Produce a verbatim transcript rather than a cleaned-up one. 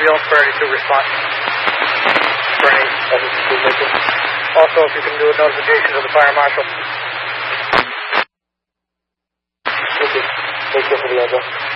ambulance for any two response. For any emergency victims. Also, if you can do a notification to the fire marshal. Thank you. Thank you for the address.